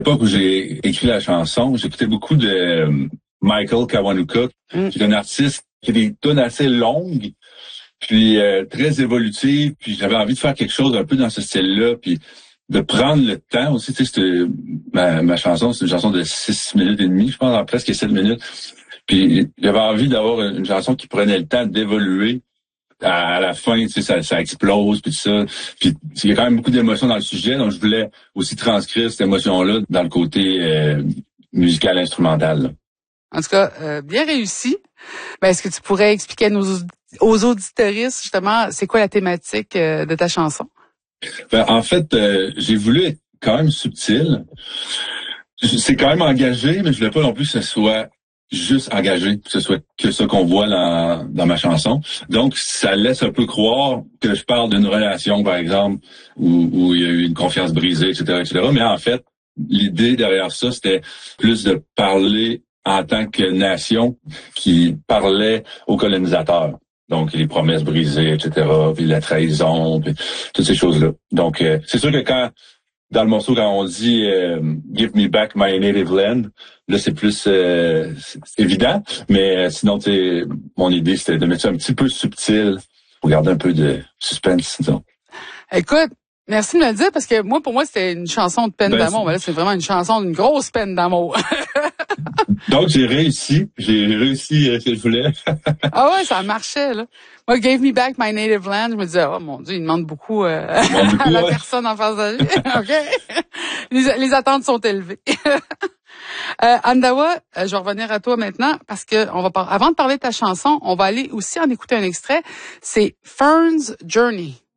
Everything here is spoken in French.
L'époque où j'ai écrit la chanson, j'écoutais beaucoup de Michael Kiwanuka, qui est un artiste qui a des tunes assez longues, puis très évolutives, puis j'avais envie de faire quelque chose un peu dans ce style-là, puis de prendre le temps aussi. Tu sais, ma chanson, c'est une chanson de 6 minutes et demie, je pense, en presque 7 minutes. Puis j'avais envie d'avoir une chanson qui prenait le temps d'évoluer. À la fin, tu sais, ça explose, puis tout ça. Puis il y a quand même beaucoup d'émotions dans le sujet, donc je voulais aussi transcrire cette émotion-là dans le côté musical instrumental, là. En tout cas, bien réussi. Ben, est-ce que tu pourrais expliquer aux auditeuristes, justement, c'est quoi la thématique de ta chanson? Ben, en fait, j'ai voulu être quand même subtil. C'est quand même engagé, mais je voulais pas non plus que ce soit juste engagé, que ce soit que ce qu'on voit dans ma chanson. Donc, ça laisse un peu croire que je parle d'une relation, par exemple, où il y a eu une confiance brisée, etc., etc. Mais en fait, l'idée derrière ça, c'était plus de parler en tant que nation qui parlait aux colonisateurs. Donc, les promesses brisées, etc., puis la trahison, puis toutes ces choses-là. Donc, c'est sûr que dans le morceau, quand on dit Give me back my native land, là, c'est plus c'est évident. Mais sinon, tu sais, mon idée, c'était de mettre ça un petit peu subtil pour garder un peu de suspense, disons. Écoute, merci de me le dire, parce que pour moi, c'était une chanson de peine d'amour. Mais là, c'est vraiment une chanson d'une grosse peine d'amour. Donc, j'ai réussi ce que je voulais. Ah ouais, ça marchait, là. Moi, Gave Me Back My Native Land, je me disais, oh mon Dieu, il demande beaucoup, à la personne en face de lui. OK? Les attentes sont élevées. Andawa, je vais revenir à toi maintenant, parce que avant de parler de ta chanson, on va aller aussi en écouter un extrait. C'est Fern's Journey.